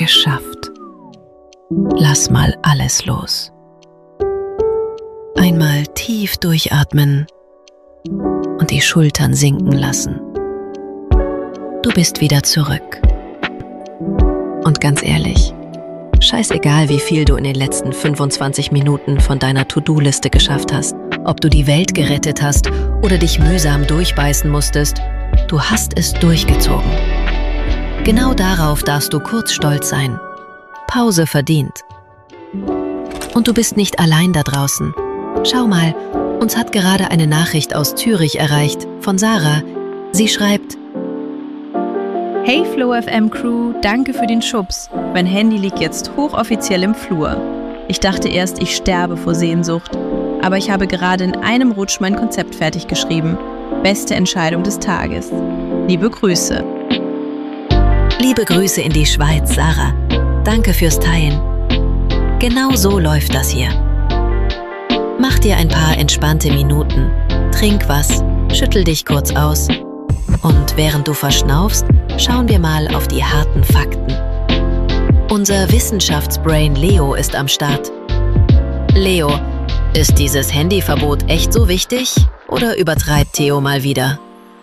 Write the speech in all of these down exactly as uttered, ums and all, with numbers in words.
Geschafft. Lass mal alles los. Einmal tief durchatmen und die Schultern sinken lassen. Du bist wieder zurück. Und ganz ehrlich, scheißegal, wie viel du in den letzten fünfundzwanzig Minuten von deiner To-Do-Liste geschafft hast, ob du die Welt gerettet hast oder dich mühsam durchbeißen musstest, du hast es durchgezogen. Genau darauf darfst du kurz stolz sein. Pause verdient. Und du bist nicht allein da draußen. Schau mal, uns hat gerade eine Nachricht aus Zürich erreicht, von Sarah. Sie schreibt: Hey Flow F M Crew, danke für den Schubs. Mein Handy liegt jetzt hochoffiziell im Flur. Ich dachte erst, ich sterbe vor Sehnsucht. Aber ich habe gerade in einem Rutsch mein Konzept fertig geschrieben. Beste Entscheidung des Tages. Liebe Grüße. Liebe Grüße in die Schweiz, Sarah. Danke fürs Teilen. Genau so läuft das hier. Mach dir ein paar entspannte Minuten, trink was, schüttel dich kurz aus. Und während du verschnaufst, schauen wir mal auf die harten Fakten. Unser Wissenschaftsbrain Leo ist am Start. Leo, ist dieses Handyverbot echt so wichtig oder übertreibt Theo mal wieder?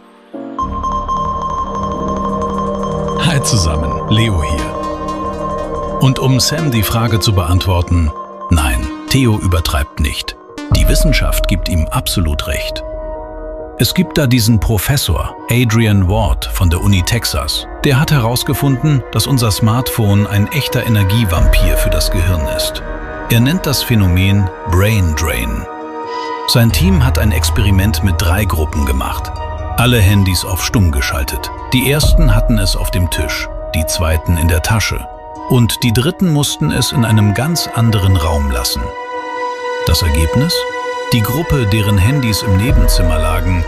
Hi zusammen, Leo hier. Und um Sam die Frage zu beantworten, nein, Theo übertreibt nicht. Die Wissenschaft gibt ihm absolut recht. Es gibt da diesen Professor, Adrian Ward von der Uni Texas. Der hat herausgefunden, dass unser Smartphone ein echter Energievampir für das Gehirn ist. Er nennt das Phänomen Brain Drain. Sein Team hat ein Experiment mit drei Gruppen gemacht. Alle Handys auf stumm geschaltet. Die ersten hatten es auf dem Tisch, die zweiten in der Tasche. Und die dritten mussten es in einem ganz anderen Raum lassen. Das Ergebnis? Die Gruppe, deren Handys im Nebenzimmer lagen,